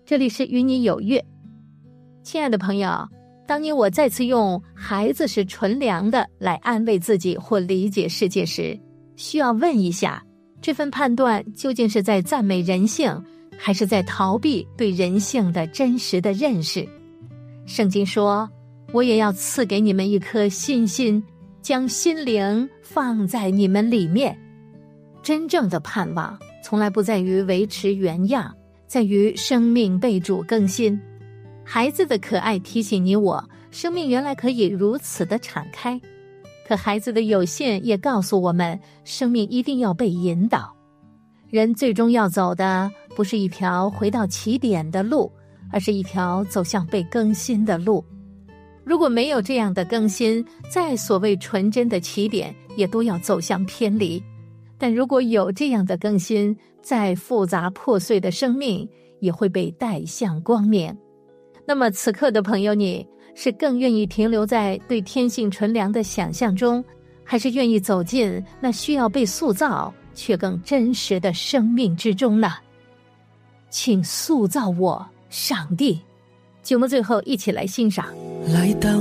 这里是与你有约。亲爱的朋友，当你我再次用孩子是纯良的来安慰自己或理解世界时，需要问一下，这份判断究竟是在赞美人性，还是在逃避对人性的真实的认识？圣经说，我也要赐给你们一颗新心，将心灵放在你们里面。真正的盼望从来不在于维持原样，在于生命被主更新。孩子的可爱提醒你我，生命原来可以如此的敞开。可孩子的有限也告诉我们，生命一定要被引导。人最终要走的不是一条回到起点的路，而是一条走向被更新的路。如果没有这样的更新，再所谓纯真的起点也都要走向偏离。但如果有这样的更新，再复杂破碎的生命也会被带向光明。那么此刻的朋友，你是更愿意停留在对天性纯良的想象中，还是愿意走进那需要被塑造却更真实的生命之中呢？请塑造我，上帝。节目最后一起来欣赏。 来到